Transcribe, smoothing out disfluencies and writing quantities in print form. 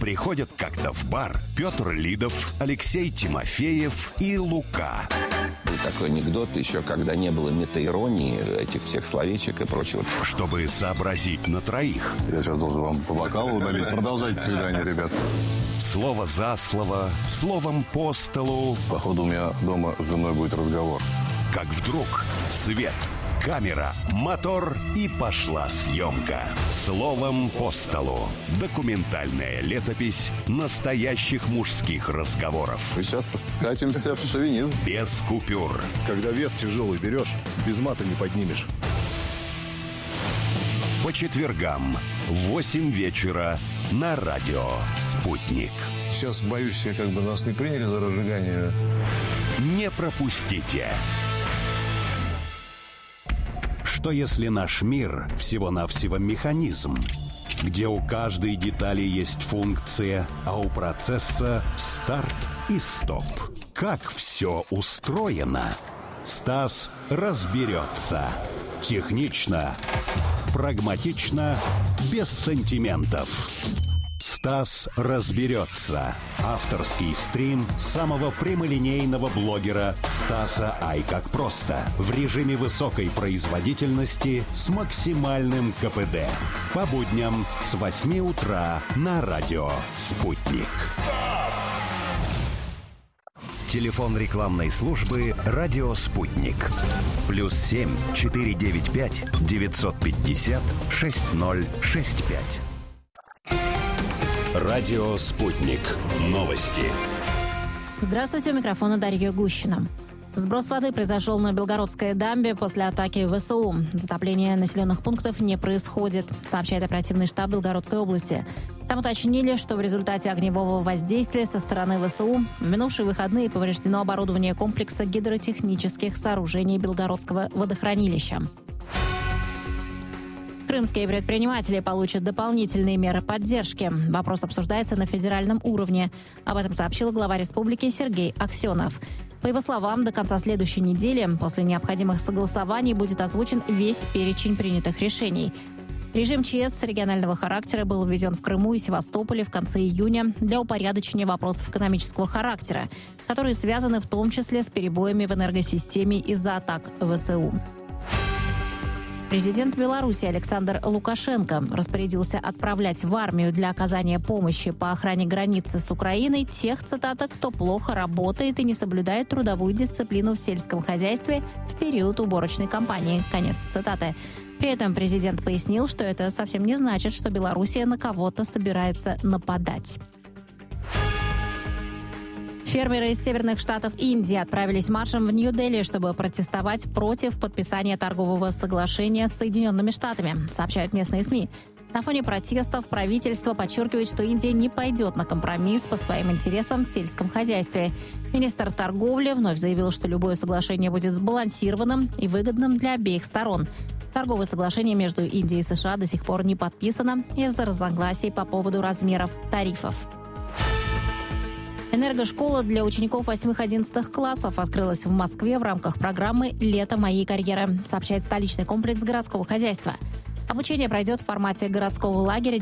Приходят как-то в бар Петр Лидов, Алексей Тимофеев и Лука. Был такой анекдот, еще когда не было метаиронии, этих всех словечек и прочего. Чтобы сообразить на троих. Я сейчас должен вам по бокалу налить. Продолжайте свидание, ребят. Слово за слово, словом по столу. Походу, у меня дома с женой будет разговор. Как вдруг свет, камера, мотор и пошла съемка. Словом по столу. Документальная летопись настоящих мужских разговоров. Мы сейчас скатимся в шовинизм. Без купюр. Когда вес тяжелый берешь, без мата не поднимешь. По четвергам в 8 вечера на радио «Спутник». Сейчас, боюсь, нас не приняли за разжигание. Не пропустите. Что если наш мир всего-навсего механизм, где у каждой детали есть функция, а у процесса старт и стоп? Как все устроено? Стас разберется. Технично, прагматично, без сантиментов. Стас разберется. Авторский стрим самого прямолинейного блогера Стаса Ай как просто. В режиме высокой производительности с максимальным КПД. По будням с 8 утра на радио «Спутник». Телефон рекламной службы «Радио Спутник». +7 495 950 6065. Радио «Спутник». Новости. Здравствуйте, у микрофона Дарья Гущина. Сброс воды произошел на Белгородской дамбе после атаки ВСУ. Затопление населенных пунктов не происходит, сообщает оперативный штаб Белгородской области. Там уточнили, что в результате огневого воздействия со стороны ВСУ в минувшие выходные повреждено оборудование комплекса гидротехнических сооружений Белгородского водохранилища. Крымские предприниматели получат дополнительные меры поддержки. Вопрос обсуждается на федеральном уровне. Об этом сообщил глава республики Сергей Аксенов. По его словам, до конца следующей недели после необходимых согласований будет озвучен весь перечень принятых решений. Режим ЧС регионального характера был введен в Крыму и Севастополе в конце июня для упорядочения вопросов экономического характера, которые связаны в том числе с перебоями в энергосистеме из-за атак ВСУ. Президент Беларуси Александр Лукашенко распорядился отправлять в армию для оказания помощи по охране границы с Украиной тех, цитата, кто плохо работает и не соблюдает трудовую дисциплину в сельском хозяйстве в период уборочной кампании. Конец цитаты. При этом президент пояснил, что это совсем не значит, что Белоруссия на кого-то собирается нападать. Фермеры из северных штатов Индии отправились маршем в Нью-Дели, чтобы протестовать против подписания торгового соглашения с Соединенными Штатами, сообщают местные СМИ. На фоне протестов правительство подчеркивает, что Индия не пойдет на компромисс по своим интересам в сельском хозяйстве. Министр торговли вновь заявил, что любое соглашение будет сбалансированным и выгодным для обеих сторон. Торговое соглашение между Индией и США до сих пор не подписано из-за разногласий по поводу размеров тарифов. Энергошкола для учеников 8-11 классов открылась в Москве в рамках программы «Лето моей карьеры», сообщает столичный комплекс городского хозяйства. Обучение пройдет в формате городского лагеря